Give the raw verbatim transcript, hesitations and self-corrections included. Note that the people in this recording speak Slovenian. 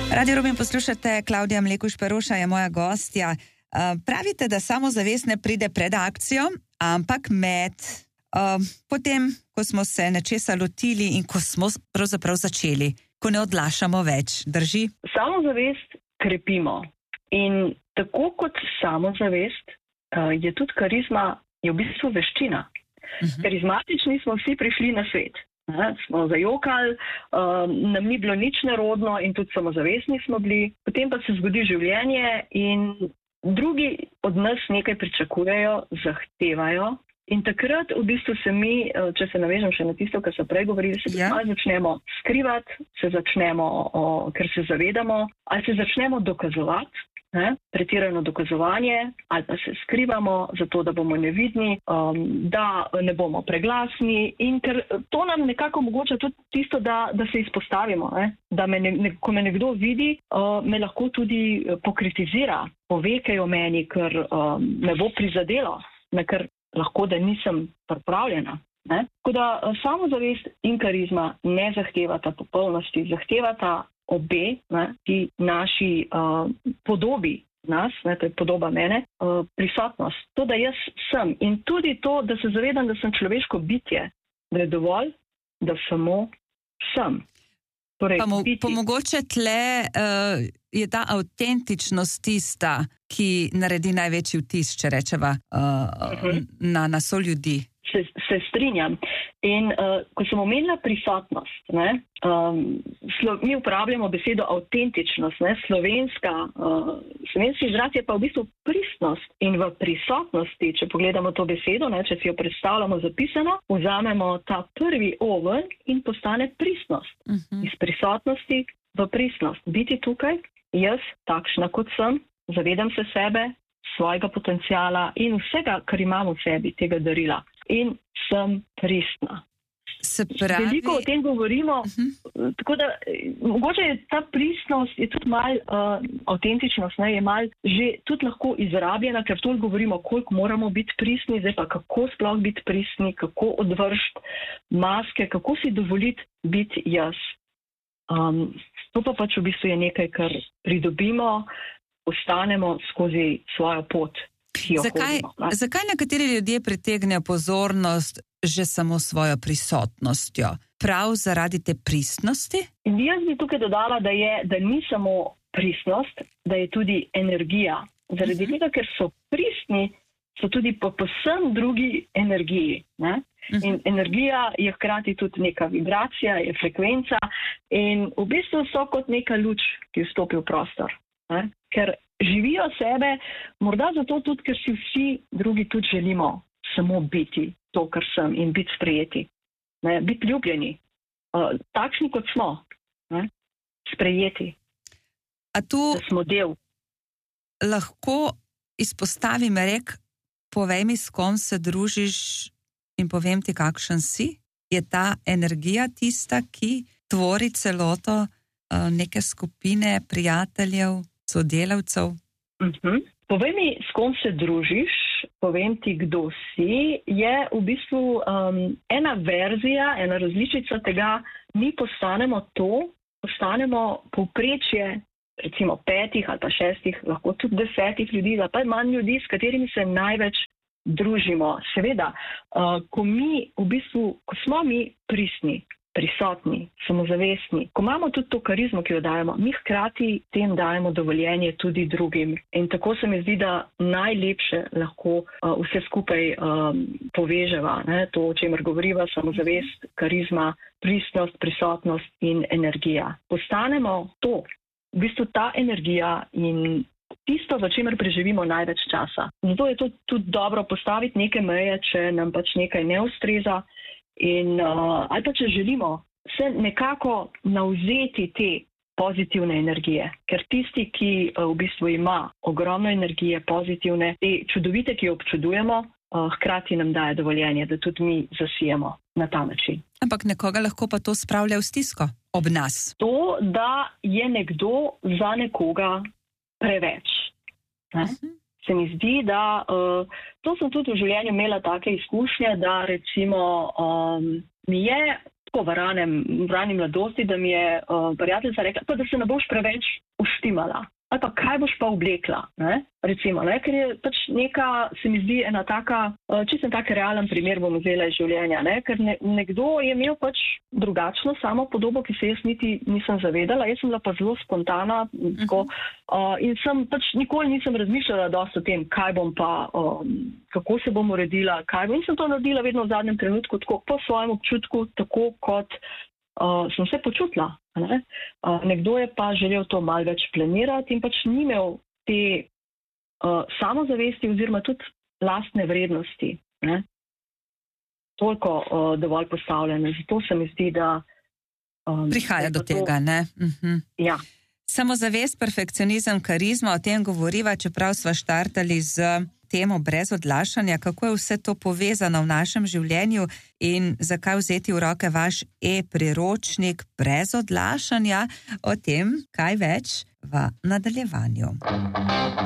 Radio Rubin poslušate, Klavdija Mlekuš Peruša je moja gostja. Pravite, da samozavest ne pride pred akcijo, ampak med uh, potem, ko smo se nečesa lotili in ko smo pravzaprav začeli, ko ne odlašamo več, drži? Samozavest krepimo in tako kot samozavest uh, je tudi karizma, je v bistvu veščina. Uh-huh. Karizmatični smo vsi prišli na svet. Ne, smo zajokali, uh, nam ni bilo nič nerodno in tudi samozavestni smo bili. Potem pa se zgodi življenje in drugi od nas nekaj pričakujejo, zahtevajo. In takrat v bistvu se mi, če se navežem še na tisto, kar so prej govorili, se ja. začnemo skrivati, se začnemo, o, ker se zavedamo, ali se začnemo dokazovati. Ne, pretirano dokazovanje, ali pa se skrivamo zato, da bomo nevidni, um, da ne bomo preglasni in ker to nam nekako omogoča tudi tisto, da, da se izpostavimo, ne, da me ne, ne, ko me nekdo vidi, uh, me lahko tudi pokritizira, pove kaj o meni, ker um, me bo prizadelo, ne, ker lahko, da nisem pripravljena. Ne. Tako da samozavest in karizma ne zahtevata popolnosti, zahtevata obe, ne, ti naši uh, podobi nas, ne, to je podoba mene, uh, prisotnost. To, da jaz sem in tudi to, da se zavedam, da sem človeško bitje, da je dovolj, da samo sem. Torej, pa, mo, pa mogoče tle uh, je ta avtentičnost tista, ki naredi največji vtis, če rečeva, uh, uh-huh. na, na so ljudi. Se, se strinjam. In uh, ko sem omenila prisotnost, ne, um, slo, mi uporabljamo besedo avtentičnost, ne, slovenska, uh, slovenski izraz je pa v bistvu pristnost. In v prisotnosti, če pogledamo to besedo, ne, če si jo predstavljamo zapisano, vzamemo ta prvi O ven in postane pristnost. Uh-huh. Iz prisotnosti v pristnost. Biti tukaj, jaz, takšna kot sem, zavedam se sebe, svojega potenciala in vsega, kar imam v sebi, tega darila. In sem pristna. Se pravi... Veliko o tem govorimo, uh-huh. tako da mogoče je ta pristnost, je tudi mal uh, avtentičnost, ne, je mal že tudi lahko izrabljena, ker toliko govorimo, koliko moramo biti pristni, zdaj pa kako sploh biti pristni, kako odvršiti maske, kako si dovoliti biti jaz. Um, to pa pač v bistvu je nekaj, kar pridobimo, ostanemo skozi svojo pot. Zakaj, zakaj nekateri ljudje pritegnejo pozornost že samo svojo prisotnostjo? Prav zaradi te pristnosti? Jaz bi tukaj dodala, da, je, da ni samo pristnost, da je tudi energija. Zaradi uh-huh. tega, ker so pristni, so tudi po povsem drugi energiji. Ne? Uh-huh. In energija je hkrati tudi neka vibracija, je frekvenca in v bistvu so kot neka luč, ki vstopi v prostor. Ne? Ker živijo sebe, morda zato tudi, ker si vsi drugi tudi želimo samo biti to, kar sem in biti sprejeti. Ne? Biti ljubljeni, uh, takšni kot smo, ne? Sprejeti. A tu da smo del. Lahko izpostavim rek, povej mi, s kom se družiš in povem ti, kakšen si? Je ta energija tista, ki tvori celoto uh, neke skupine prijateljev, sodelavcev? Uh-huh. Povej mi, s kom se družiš, povem ti, kdo si, je v bistvu um, ena verzija, ena različica tega, mi postanemo to, postanemo povprečje, recimo petih ali pa šestih, lahko tudi desetih ljudi, ali pa manj ljudi, s katerimi se največ družimo. Seveda, uh, ko mi v bistvu, ko smo mi pristni, prisotni, samozavestni. Ko imamo tudi to karizmo, ki jo dajemo, mi hkrati tem dajemo dovoljenje tudi drugim. In tako se mi zdi, da najlepše lahko uh, vse skupaj um, poveževa. Ne? To, o čemer govoriva, samozavest, karizma, pristnost, prisotnost in energija. Postanemo to, v bistvu ta energija in tisto, v čemer preživimo največ časa. Zato je to tudi dobro postaviti neke meje, če nam pač nekaj ne ustreza. In, uh, ali pa če želimo se nekako navzeti te pozitivne energije, ker tisti, ki uh, v bistvu ima ogromno energije pozitivne, te čudovite, ki jo občudujemo, uh, hkrati nam daje dovoljenje, da tudi mi zasijemo na ta način. Ampak nekoga lahko pa to spravlja v stisko ob nas. To, da je nekdo za nekoga preveč. Ne? Uh-huh. Se mi zdi, da uh, to sem tudi v življenju imela take izkušnje, da recimo um, mi je tako v ranem, v rani mladosti, da mi je uh, prijateljica rekla, pa da se ne boš preveč uštimala. Ali pa kaj boš pa oblekla, ne? Recimo, ne? Ker je pač neka, se mi zdi, ena taka, čisto tak realen primer bom vzela iz življenja, ne? Ker ne, nekdo je imel pač drugačno samo podobo, ki se jaz niti nisem zavedala, jaz sem bila pa zelo spontana tako, uh, in sem pač nikoli nisem razmišljala dosti o tem, kaj bom pa, um, kako se bom uredila, kaj bom, in sem to naredila vedno v zadnjem trenutku, tako po svojem občutku, tako kot uh, sem se počutila. Ne? Uh, nekdo je pa želel to malo več planirati in pač ni imel te uh, samozavesti oziroma tudi lastne vrednosti. Ne? Toliko uh, dovolj postavljene. Zato se mi zdi, da... Um, Prihaja do tega, to... ne? Mhm. Ja. Samozavest, perfekcionizem, karizma, o tem govoriva, čeprav sva štartali z temo brez odlašanja, kako je vse to povezano v našem življenju in zakaj vzeti v roke vaš e-priročnik brez odlašanja, o tem kaj več v nadaljevanju.